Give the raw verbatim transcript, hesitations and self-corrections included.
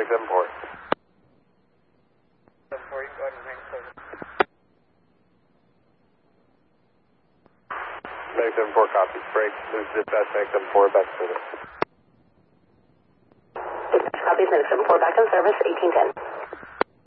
Mag seven four. seven four, you can go ahead and hang service. Mag seven four copies. Break. This is dispatch Mag seven four back to service. Dispatch copies Mag seven four back in service, eighteen ten.